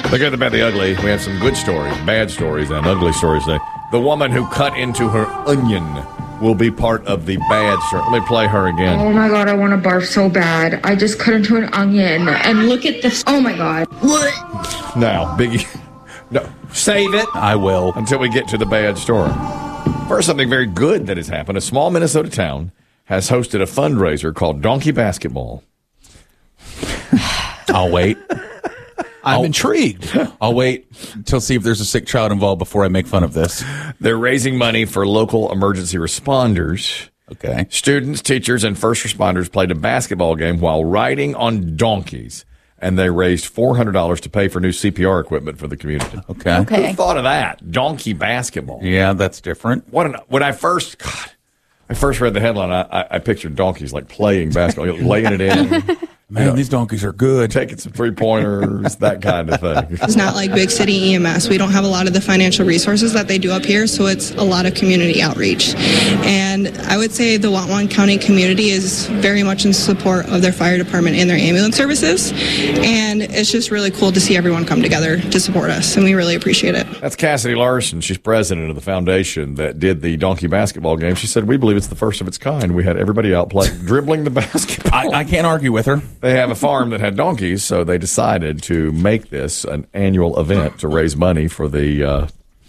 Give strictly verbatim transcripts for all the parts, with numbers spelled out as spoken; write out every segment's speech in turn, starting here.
The good, the bad, the ugly. We have some good stories, bad stories, and ugly stories today. The woman who cut into her onion will be part of the bad story. Let me play her again. Oh my God, I want to barf so bad. I just cut into an onion. And look at this. Oh my God. What? Now, Biggie, no, save it. I will. Until we get to the bad story. First, something very good that has happened. A small Minnesota town has hosted a fundraiser called Donkey Basketball. I'll wait. I'm I'll, intrigued. I'll wait until see if there's a sick child involved before I make fun of this. They're raising money for local emergency responders. Okay. Students, teachers, and first responders played a basketball game while riding on donkeys, and they raised four hundred dollars to pay for new C P R equipment for the community. Okay. Okay. Who thought of that? Donkey basketball. Yeah, that's different. What an, when I first, God, I first read the headline, I, I, I pictured donkeys like playing basketball, laying it in. Man, You know, these donkeys are good. taking some three-pointers, that kind of thing. It's not like big city E M S. We don't have a lot of the financial resources that they do up here, so it's a lot of community outreach. And I would say the Whatwan County community is very much in support of their fire department and their ambulance services. And it's just really cool to see everyone come together to support us, and we really appreciate it. That's Cassidy Larson. She's president of the foundation that did the donkey basketball game. She said, we believe it's the first of its kind. We had everybody out playing, dribbling the basketball. I, I can't argue with her. They have a farm that had donkeys, so they decided to make this an annual event to raise money for the uh,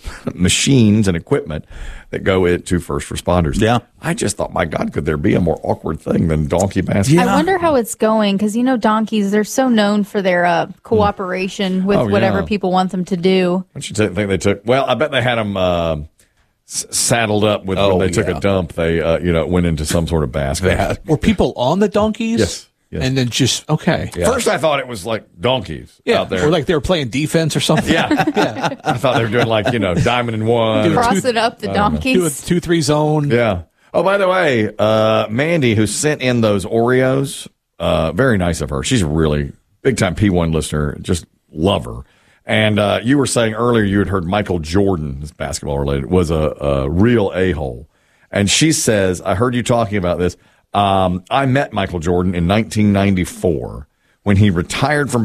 machines and equipment that go into first responders. Yeah. I just thought, my God, could there be a more awkward thing than donkey basketball? I wonder how it's going because, you know, donkeys, they're so known for their uh, cooperation with Oh, whatever yeah. people want them to do. Don't you t- think they took? Well, I bet they had them uh, s- saddled up with Oh, when they took yeah. a dump. They, uh, you know, went into some sort of basket. They had- Were people on the donkeys? Yes. Yes. And then just, okay. Yeah. First, I thought it was like donkeys Yeah. out there. Or like they were playing defense or something. yeah. Yeah. I thought they were doing like, you know, diamond in one. Crossing up the Do a donkeys. two, three zone. Yeah. Oh, by the way, uh, Mandy, who sent in those Oreos, uh, very nice of her. She's a really big time P one listener. Just love her. And uh, you were saying earlier you had heard Michael Jordan, this basketball related, was a, a real a-hole. And she says, I heard you talking about this. Um, I met Michael Jordan in nineteen ninety-four when he retired from